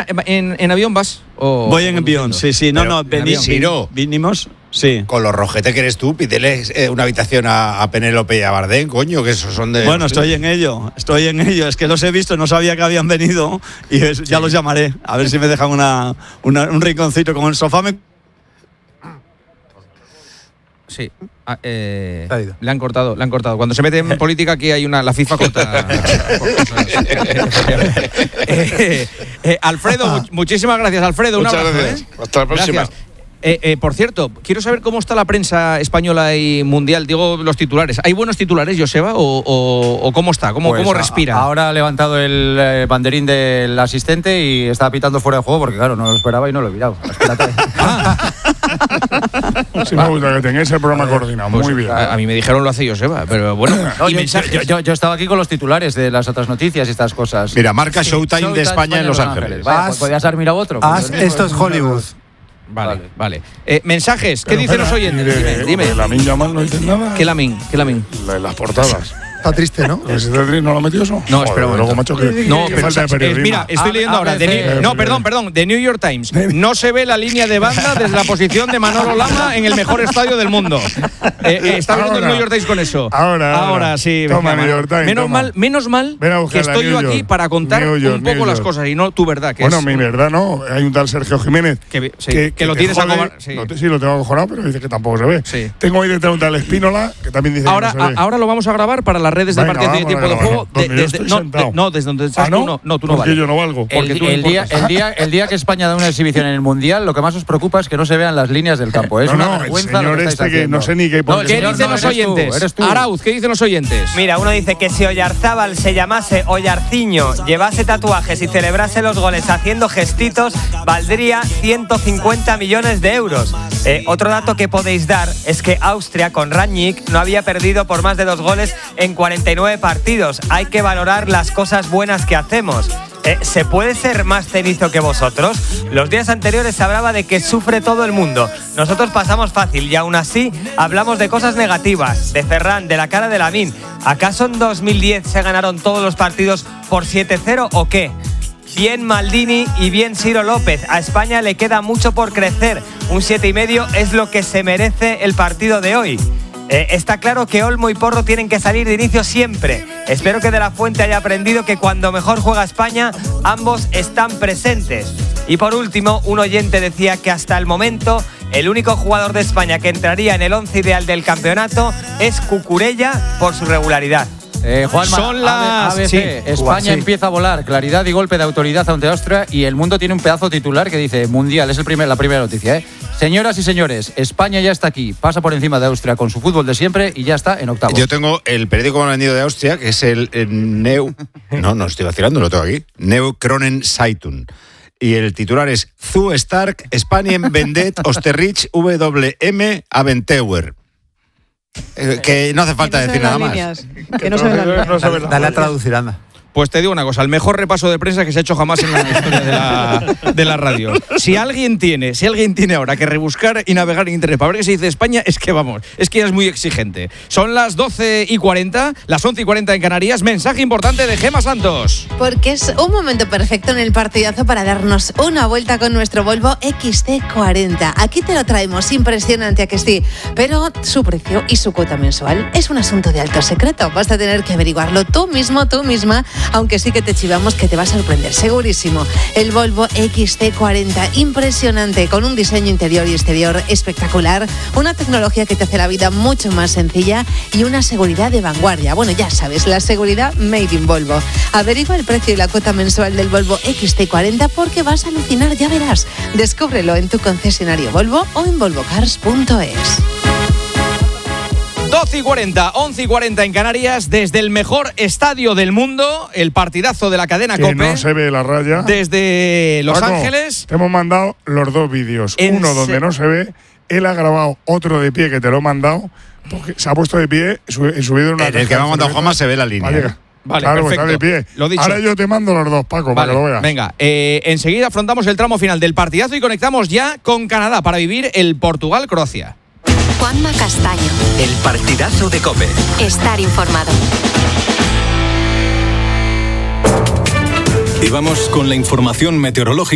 ¿En avión vas? Voy en avión, sí. No, vinimos, sí. Con los rojetes que eres tú, pídele una habitación a Penélope y a Bardem, coño, que esos son de... Bueno, estoy en ello. Es que los he visto, no sabía que habían venido y ya los llamaré. A ver si me dejan un rinconcito con el sofá. Sí. Le han cortado. Cuando se mete en política aquí hay la FIFA corta. Alfredo, muchísimas gracias, Alfredo. Muchas un abrazo. Gracias. Hasta la próxima. Por cierto, quiero saber cómo está la prensa española y mundial. Digo, los titulares. ¿Hay buenos titulares, Joseba? ¿O cómo está? ¿Cómo respira? Ahora ha levantado el banderín del asistente y está pitando fuera de juego porque, claro, no lo esperaba y no lo he mirado. Espérate. Sí, me gusta que tengáis el programa coordinado. Muy bien. A mí me dijeron lo hace Joseba, pero bueno. No, yo estaba aquí con los titulares de las otras noticias y estas cosas. Mira, marca Showtime de España en Los Ángeles. Vaya, pues podías haber mirado otro. Esto es Hollywood. Vale. Mensajes, ¿qué dicen los oyentes? Dime. ¿Lamin Yamal no dicen nada? ¿Qué Lamin? Las portadas. Está triste, ¿no? ¿Ese Tetris no lo ha metido eso? No, espera un momento. Luego, macho, que falta de periodismo. Mira, estoy leyendo ahora. Perdón. The New York Times. No se ve la línea de banda desde la posición de Manolo Lama en el mejor estadio del mundo. Está hablando el New York Times con eso. Ahora sí. Toma, New York Times. Menos mal que estoy yo aquí para contar un poco las cosas y no tu verdad. Mi verdad no. Hay un tal Sergio Jiménez que lo tienes acojonado. Sí, lo tengo acojonado, pero dice que tampoco se ve. Sí. Tengo ahí detrás un tal Espínola que también dice que no se ve. Ahora lo vamos a grabar para las redes de partidos de tiempo de juego. Desde donde estás tú no porque vales. Yo no valgo. El día que España da una exhibición en el Mundial, lo que más os preocupa es que no se vean las líneas del campo. Es una vergüenza lo que estáis haciendo. No sé ni qué pone. ¿Qué dicen los oyentes? Arauz, ¿qué dicen los oyentes? Mira, uno dice que si Oyarzábal se llamase Oyarciño, llevase tatuajes y celebrase los goles haciendo gestitos, valdría 150 millones de euros. Otro dato que podéis dar es que Austria, con Rangnick, no había perdido por más de 2 goles en 49 partidos. Hay que valorar las cosas buenas que hacemos. ¿Se puede ser más cenizo que vosotros? Los días anteriores se hablaba de que sufre todo el mundo. Nosotros pasamos fácil y aún así hablamos de cosas negativas, de Ferran, de la cara de Lamin. ¿Acaso en 2010 se ganaron todos los partidos por 7-0 o qué? Bien Maldini y bien Ciro López. A España le queda mucho por crecer. Un 7,5 es lo que se merece el partido de hoy. Está claro que Olmo y Porro tienen que salir de inicio siempre. Espero que De la Fuente haya aprendido que cuando mejor juega España, ambos están presentes. Y por último, un oyente decía que hasta el momento el único jugador de España que entraría en el 11 ideal del campeonato es Cucurella por su regularidad. Juanma, son las ABC, sí, España empieza a volar, claridad y golpe de autoridad ante Austria, y El Mundo tiene un pedazo titular que dice Mundial, es la primera noticia. Señoras y señores, España ya está aquí, pasa por encima de Austria con su fútbol de siempre y ya está en octavos. Yo tengo el periódico más vendido de Austria, que es el Neu... No estoy vacilando, lo tengo aquí. Neu Kronen Zeitung. Y el titular es Zu Stark, Spanien Vendet Osterrich WM Aventuer. Que no hace falta decir nada más. Que no se ve la línea. Dale a traducir, anda. Pues te digo una cosa, el mejor repaso de prensa que se ha hecho jamás en la historia de la radio. Si alguien tiene ahora que rebuscar y navegar en internet para ver qué se dice España, es que ya es muy exigente. Son las 12:40, las 11:40 en Canarias. Mensaje importante de Gemma Santos. Porque es un momento perfecto en el partidazo para darnos una vuelta con nuestro Volvo XC40. Aquí te lo traemos, impresionante, ¿a que sí? Pero su precio y su cuota mensual es un asunto de alto secreto. Vas a tener que averiguarlo tú misma, aunque sí que te chivamos que te va a sorprender, segurísimo. El Volvo XC40, impresionante, con un diseño interior y exterior espectacular, una tecnología que te hace la vida mucho más sencilla y una seguridad de vanguardia. Bueno, ya sabes, la seguridad made in Volvo. Averigua el precio y la cuota mensual del Volvo XC40 porque vas a alucinar, ya verás. Descúbrelo en tu concesionario Volvo o en volvocars.es. 12:40, 11:40 en Canarias, desde el mejor estadio del mundo, el partidazo de la cadena COPE. No se ve la raya. Desde Los Ángeles. Te hemos mandado los 2 vídeos. Uno donde no se ve, él ha grabado otro de pie que te lo he mandado, porque se ha puesto de pie, subido en una... En el que me ha mandado Juanma se ve la línea. Vale, claro, perfecto. Está de pie. Lo dicho. Ahora yo te mando los 2, Paco, para que lo veas. Venga, enseguida afrontamos el tramo final del partidazo y conectamos ya con Canadá para vivir el Portugal-Croacia. Juanma Castaño. El partidazo de COPE. Estar informado. Y vamos con la información meteorológica.